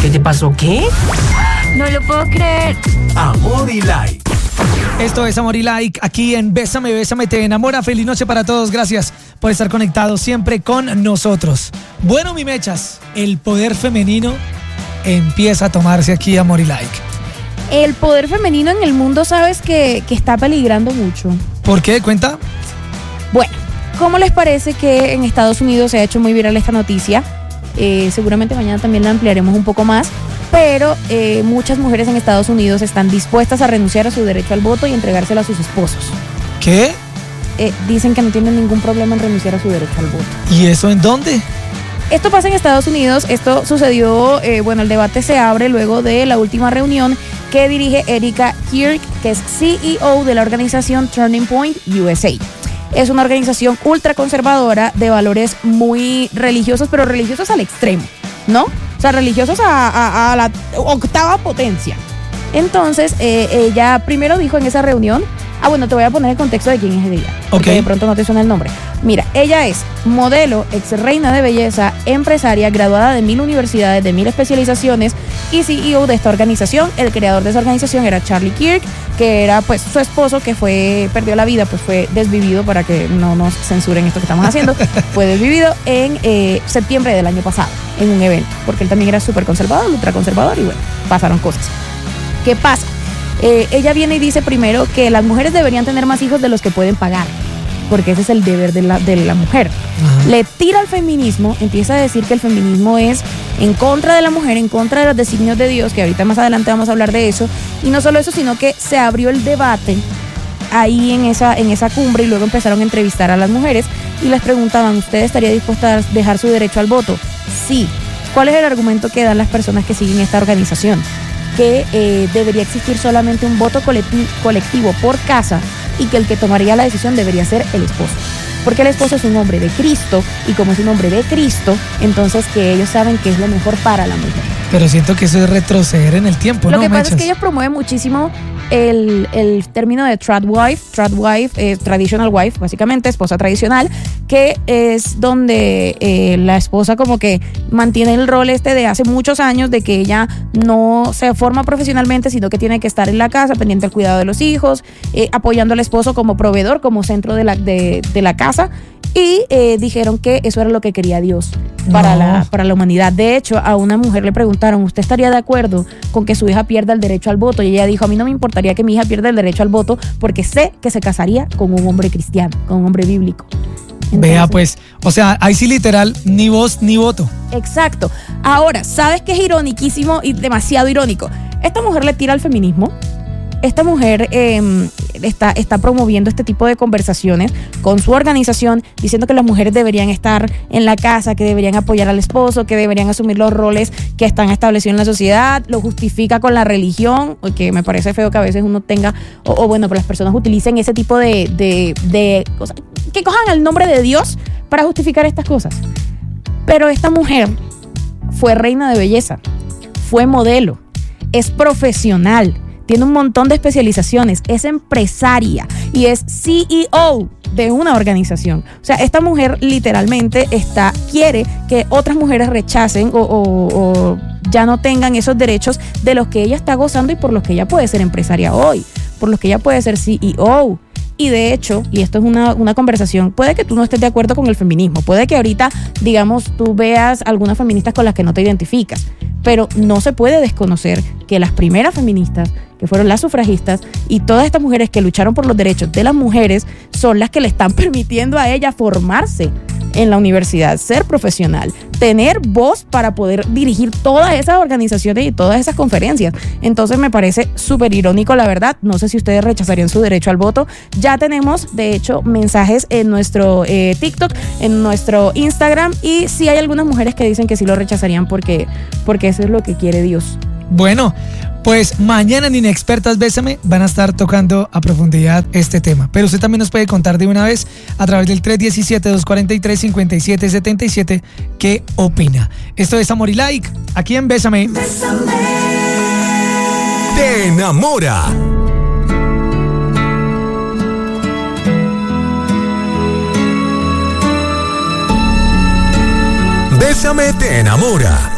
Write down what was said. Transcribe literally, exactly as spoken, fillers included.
¿Qué te pasó? ¿Qué? No lo puedo creer. Amor y Like. Esto es Amor y Like, aquí en Bésame, Bésame, te enamora. Feliz noche para todos, gracias por estar conectados siempre con nosotros. Bueno, mi mechas, el poder femenino empieza a tomarse aquí Amor y Like. El poder femenino en el mundo, sabes que, que está peligrando mucho. ¿Por qué? ¿Cuenta? Bueno, ¿cómo les parece que en Estados Unidos se ha hecho muy viral esta noticia? Eh, seguramente mañana también la ampliaremos un poco más. Pero eh, muchas mujeres en Estados Unidos están dispuestas a renunciar a su derecho al voto y entregárselo a sus esposos. ¿Qué? Eh, dicen que no tienen ningún problema en renunciar a su derecho al voto. ¿Y eso en dónde? Esto pasa en Estados Unidos. Esto sucedió, eh, bueno, el debate se abre luego de la última reunión que dirige Erika Kirk, que es C E O de la organización Turning Point U S A. Es una organización ultraconservadora de valores muy religiosos, pero religiosos al extremo, ¿no? O sea, religiosos a, a, a la octava potencia. Entonces, eh, ella primero dijo en esa reunión, ah, bueno, te voy a poner el contexto de quién es ella, porque Ok. de pronto no te suena el nombre. Mira, ella es modelo, ex reina de belleza, empresaria, graduada de mil universidades, de mil especializaciones y C E O de esta organización. El creador de esa organización era Charlie Kirk, que era pues su esposo, que fue perdió la vida, pues fue desvivido, para que no nos censuren esto que estamos haciendo. Fue desvivido en eh, septiembre del año pasado, en un evento, porque él también era súper conservador, ultraconservador, y bueno, pasaron cosas. ¿Qué pasa? Eh, ella viene y dice primero que las mujeres deberían tener más hijos de los que pueden pagar, porque ese es el deber de la, de la mujer. Ajá. Le tira al feminismo, empieza a decir que el feminismo es en contra de la mujer, en contra de los designios de Dios, que ahorita más adelante vamos a hablar de eso. Y no solo eso, sino que se abrió el debate ahí en esa, en esa cumbre, y luego empezaron a entrevistar a las mujeres y les preguntaban, ¿usted estaría dispuesta a dejar su derecho al voto? Sí. ¿Cuál es el argumento que dan las personas que siguen esta organización? Que eh, debería existir solamente un voto colectivo, colectivo por casa, y que el que tomaría la decisión debería ser el esposo. Porque el esposo es un hombre de Cristo, y como es un hombre de Cristo, entonces que ellos saben que es lo mejor para la mujer. Pero siento que eso es retroceder en el tiempo, Lo ¿no, que pasa mechas? es que ellos promueven muchísimo el, el término de trad wife, trad wife, eh, traditional wife, básicamente, esposa tradicional, que es donde eh, la esposa como que mantiene el rol este de hace muchos años, de que ella no se forma profesionalmente, sino que tiene que estar en la casa, pendiente del cuidado de los hijos, eh, apoyando al esposo como proveedor, como centro de la, de, de la casa. Y eh, dijeron que eso era lo que quería Dios para, No. la, para la humanidad. De hecho, a una mujer le preguntaron, ¿usted estaría de acuerdo con que su hija pierda el derecho al voto? Y ella dijo, a mí no me importaría que mi hija pierda el derecho al voto, porque sé que se casaría con un hombre cristiano, con un hombre bíblico. Entonces, Vea pues, o sea, ahí sí literal, ni voz ni voto. exacto. Ahora, ¿sabes qué es ironiquísimo y demasiado irónico? Esta mujer le tira al feminismo. Esta mujer eh, está, está promoviendo este tipo de conversaciones con su organización, diciendo que las mujeres deberían estar en la casa, que deberían apoyar al esposo, que deberían asumir los roles que están establecidos en la sociedad. Lo justifica con la religión, que me parece feo que a veces uno tenga, o, o bueno, que las personas utilicen ese tipo de, de, de cosas, que cojan el nombre de Dios para justificar estas cosas. Pero esta mujer fue reina de belleza, fue modelo, es profesional, tiene un montón de especializaciones, es empresaria y es C E O de una organización. O sea, esta mujer literalmente está, quiere que otras mujeres rechacen o, o, o ya no tengan esos derechos de los que ella está gozando y por los que ella puede ser empresaria hoy, por los que ella puede ser C E O. Y de hecho, y esto es una, una conversación, puede que tú no estés de acuerdo con el feminismo, puede que ahorita, digamos, tú veas algunas feministas con las que no te identificas, pero no se puede desconocer que las primeras feministas, que fueron las sufragistas, y todas estas mujeres que lucharon por los derechos de las mujeres, son las que le están permitiendo a ella formarse en la universidad, ser profesional, tener voz para poder dirigir todas esas organizaciones y todas esas conferencias. Entonces me parece súper irónico, la verdad. No sé si ustedes rechazarían su derecho al voto. Ya tenemos, de hecho, mensajes en nuestro eh, TikTok, en nuestro Instagram, y sí hay algunas mujeres que dicen que sí lo rechazarían porque, porque eso es lo que quiere Dios. Bueno, pues mañana en Inexpertas Bésame van a estar tocando a profundidad este tema. Pero usted también nos puede contar de una vez a través del tres uno siete, dos cuatro tres, cinco siete siete siete qué opina. Esto es Amor y Like, aquí en Bésame. Bésame. Te enamora. Bésame te enamora.